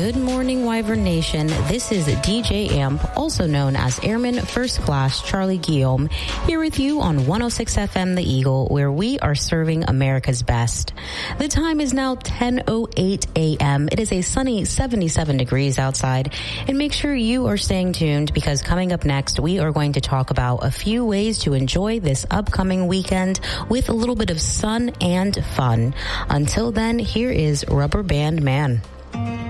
Good morning, Wyvern Nation. This is DJ Amp, also known as Airman First Class Charlie Guillaume, here with you on 106 FM The Eagle, where we are serving America's best. The time is now 10:08 a.m. It is a sunny 77 degrees outside, and make sure you are staying tuned because coming up next, we are going to talk about a few ways to enjoy this upcoming weekend with a little bit of sun and fun. Until then, here is Rubber Band Man.